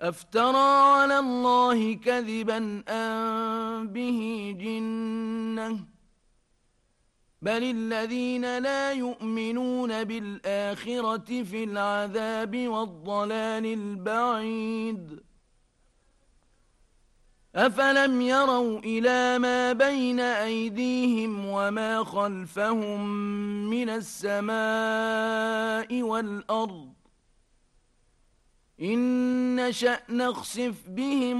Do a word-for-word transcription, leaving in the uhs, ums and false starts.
أفترى على الله كذبا أم به جنة بل الذين لا يؤمنون بالآخرة في العذاب والضلال البعيد أفلم يروا إلى ما بين أيديهم وما خلفهم من السماء والأرض إن نشأ نخسف بهم